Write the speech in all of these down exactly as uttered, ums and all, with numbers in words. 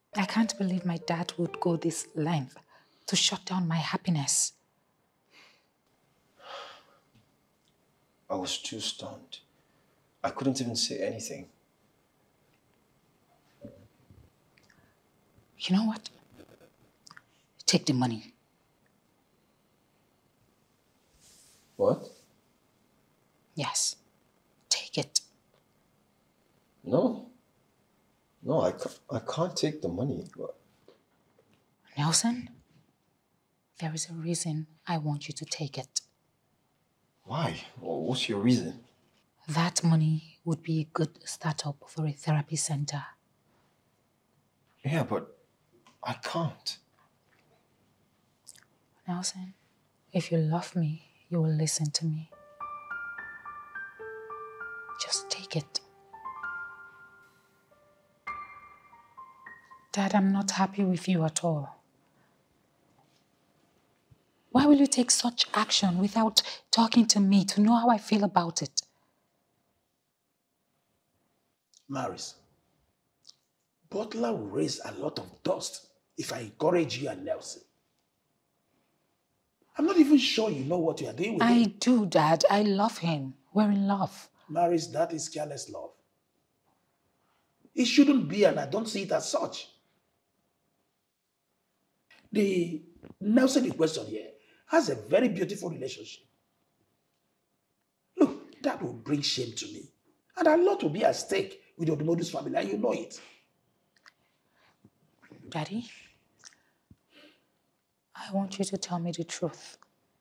I can't believe my dad would go this length to shut down my happiness. I was too stunned. I couldn't even say anything. You know what? Take the money. What? Yes. Take it. No. No, I can't, I can't take the money. Nelson, there is a reason I want you to take it. Why? What's your reason? That money would be a good startup for a therapy center. Yeah, but I can't. Nelson, if you love me, you will listen to me. Just take it. Dad, I'm not happy with you at all. Why will you take such action without talking to me to know how I feel about it? Maris, Butler will raise a lot of dust if I encourage you and Nelson. I'm not even sure you know what you are doing with I him. do, Dad. I love him. We're in love. Maris, that is careless love. It shouldn't be, and I don't see it as such. The Nelson in question here has a very beautiful relationship. Look, that will bring shame to me. And a lot will be at stake with the Odumodu's family, and you know it. Daddy, I want you to tell me the truth.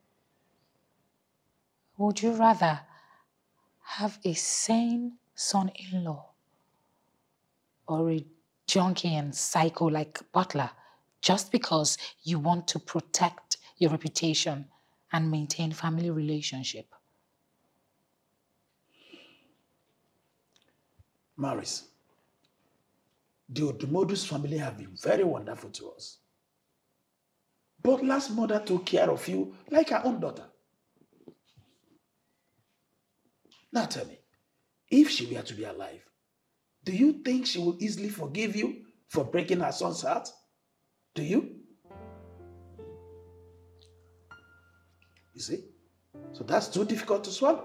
Would you rather have a sane son-in-law or a junkie and psycho like Butler just because you want to protect your reputation and maintain family relationship? Maris, the Odumodu's family have been very wonderful to us. Butler's mother took care of you like her own daughter. Now tell me, if she were to be alive, do you think she will easily forgive you for breaking her son's heart? Do you? You see? So that's too difficult to swallow.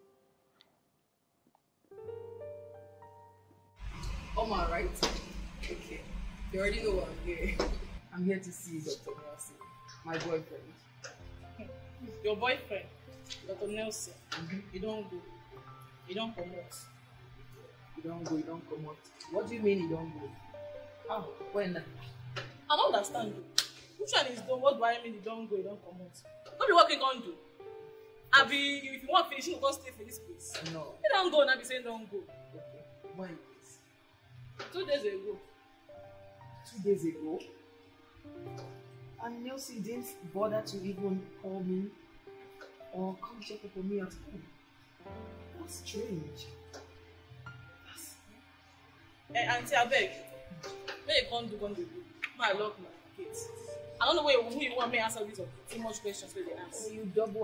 Omar, right? Okay. You already know what I'm here. I'm here to see Doctor Nelson, my boyfriend. Your boyfriend, Doctor Nelson, mm-hmm. You don't go. You don't come out. You don't go, you don't come out. What do you mean you don't go? How? When? I don't understand you. Which one is done? What do I mean you don't go, you don't come out? Don't be what we can do. I be, if you want to finish, you can't stay for this place. No. You don't go, and I be saying don't go. Okay. When please? Two days ago. Two days ago? And Nelson didn't bother to even call me or come check up on me at home. That's strange. That's... Hey, Auntie, I beg. When you can't do, can't do. I lock my kids. I don't know where who you want me to answer these too much questions for the answer. You double